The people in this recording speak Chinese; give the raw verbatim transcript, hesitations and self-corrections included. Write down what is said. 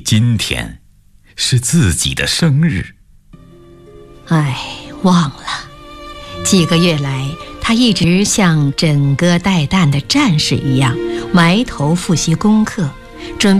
今天是自己的生日。 哎，忘了。几个月来，他一直像枕戈待旦的战士一样埋头复习功课，准